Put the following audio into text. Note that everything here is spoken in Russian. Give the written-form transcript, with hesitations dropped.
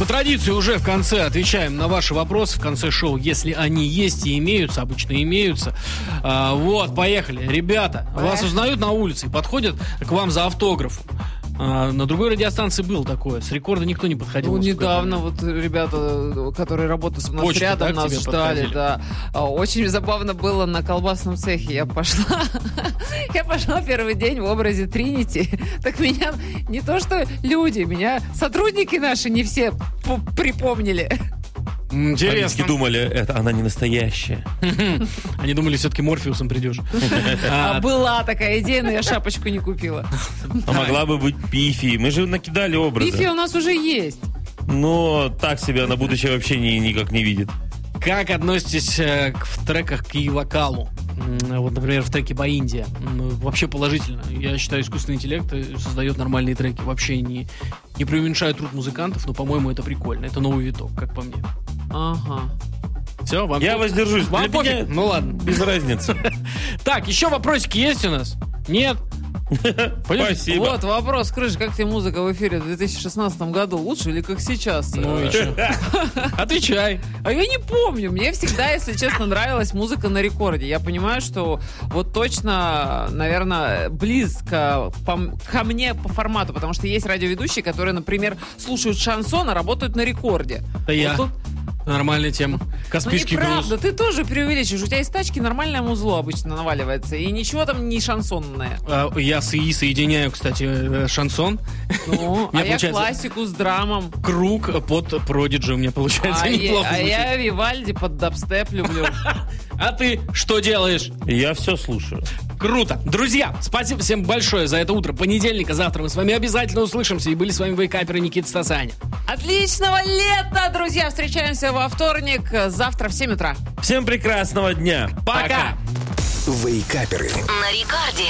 традиции уже в конце отвечаем на ваши вопросы в конце шоу, если они есть и имеются, обычно имеются. Вот, поехали. Ребята, вас узнают на улице и подходят к вам за автографом. На другой радиостанции было такое. С рекорда никто не подходил. Недавно вот ребята, которые работают у нас Почта, рядом, да, нас ждали. Да. Очень забавно было на колбасном цехе. Я пошла первый день в образе Тринити. Так меня не то что люди, меня сотрудники наши не все припомнили. Интересно. Они думали, это она не настоящая. Они думали, все-таки Морфеусом придешь. Была такая идея, но я шапочку не купила. А могла бы быть Пифи. Мы же накидали образы. Пифи у нас уже есть. Но так себя на будущее вообще никак не видит. Как относитесь в треках к вокалу? Вот, например, в треке «Боиндия». Вообще положительно. Я считаю, искусственный интеллект создает нормальные треки. Вообще не преуменьшает труд музыкантов, но, по-моему, это прикольно. Это новый виток, как по мне. Ага. Все, вам Я воздержусь. Вам Для пофиг? меня Ну ладно. без разницы. Так, еще вопросики есть у нас? Нет? Спасибо. Вот вопрос, Крыш, как тебе музыка в эфире в 2016 году? Лучше или как сейчас? Ну и что? Отвечай. А я не помню. Мне всегда, если честно, нравилась музыка на рекорде. Я понимаю, что вот точно, наверное, близко ко мне по формату. Потому что есть радиоведущие, которые, например, слушают шансон, а работают на рекорде. Да я. Вот тут... Нормальная тема. Каспийский груз. Неправда, ты тоже преувеличиваешь. У тебя из тачки нормальное музло обычно наваливается. И ничего там не шансонное. Я соединяю, кстати, шансон. Ну, Мне а я получается классику с драмом. Круг под Prodigy у меня получается неплохо звучит. Я Вивальди под дабстеп люблю. А ты что делаешь? Я все слушаю. Круто. Друзья, спасибо всем большое за это утро понедельника. Завтра мы с вами обязательно услышимся. И были с вами вейкаперы Никита Стасаня. Отличного лета, друзья! Встречаемся во вторник. Завтра в 7 утра. Всем прекрасного дня. Пока! Вейкаперы. На рекорде.